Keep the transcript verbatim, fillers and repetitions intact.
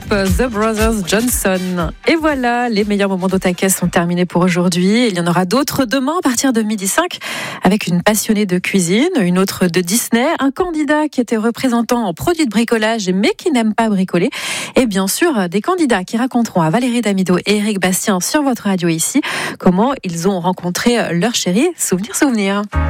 The Brothers Johnson. Et voilà, les meilleurs moments d'Otakes sont terminés pour aujourd'hui. Il y en aura d'autres demain à partir de midi cinq avec une passionnée de cuisine, une autre de Disney, un candidat qui était représentant en produits de bricolage mais qui n'aime pas bricoler. Et bien sûr, des candidats qui raconteront à Valérie Damido et Eric Bastien sur votre radio ici comment ils ont rencontré leur chéri. Souvenir, souvenir.